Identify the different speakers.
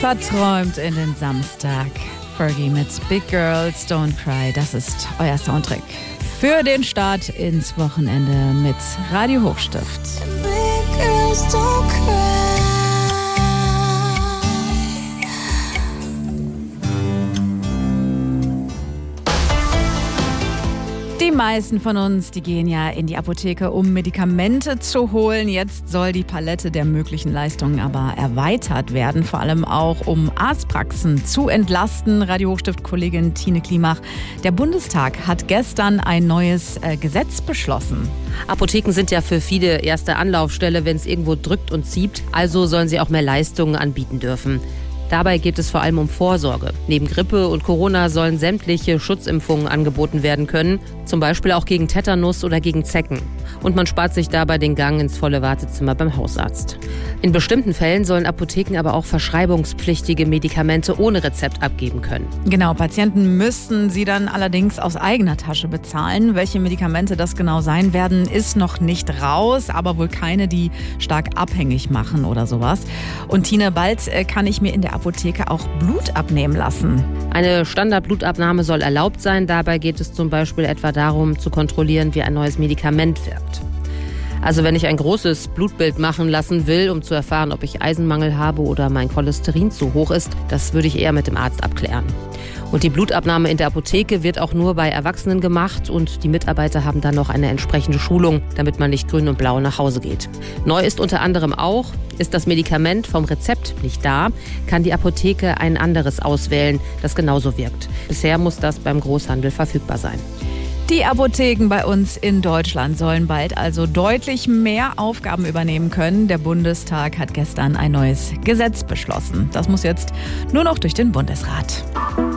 Speaker 1: Verträumt in den Samstag. Fergie mit Big Girls Don't Cry. Das ist euer Soundtrack für den Start ins Wochenende mit Radio Hochstift.
Speaker 2: Big girls don't cry.
Speaker 1: Die meisten von uns, die gehen ja in die Apotheke, um Medikamente zu holen. Jetzt soll die Palette der möglichen Leistungen aber erweitert werden, vor allem auch um Arztpraxen zu entlasten. Radio Hochstift-Kollegin Tine Klimach. Der Bundestag hat gestern ein neues Gesetz beschlossen.
Speaker 3: Apotheken sind ja für viele erste Anlaufstelle, wenn es irgendwo drückt und zieht. Also sollen sie auch mehr Leistungen anbieten dürfen. Dabei geht es vor allem um Vorsorge. Neben Grippe und Corona sollen sämtliche Schutzimpfungen angeboten werden können, zum Beispiel auch gegen Tetanus oder gegen Zecken. Und man spart sich dabei den Gang ins volle Wartezimmer beim Hausarzt. In bestimmten Fällen sollen Apotheken aber auch verschreibungspflichtige Medikamente ohne Rezept abgeben können.
Speaker 1: Genau, Patienten müssten sie dann allerdings aus eigener Tasche bezahlen. Welche Medikamente das genau sein werden, ist noch nicht raus, aber wohl keine, die stark abhängig machen oder sowas. Und Tine, bald kann ich mir in der Apotheke auch Blut abnehmen lassen.
Speaker 3: Eine Standardblutabnahme soll erlaubt sein. Dabei geht es zum Beispiel etwa darum, zu kontrollieren, wie ein neues Medikament wirkt. Also wenn ich ein großes Blutbild machen lassen will, um zu erfahren, ob ich Eisenmangel habe oder mein Cholesterin zu hoch ist, das würde ich eher mit dem Arzt abklären. Und die Blutabnahme in der Apotheke wird auch nur bei Erwachsenen gemacht und die Mitarbeiter haben dann noch eine entsprechende Schulung, damit man nicht grün und blau nach Hause geht. Neu ist unter anderem auch, ist das Medikament vom Rezept nicht da, kann die Apotheke ein anderes auswählen, das genauso wirkt. Bisher muss das beim Großhandel verfügbar sein.
Speaker 1: Die Apotheken bei uns in Deutschland sollen bald also deutlich mehr Aufgaben übernehmen können. Der Bundestag hat gestern ein neues Gesetz beschlossen. Das muss jetzt nur noch durch den Bundesrat.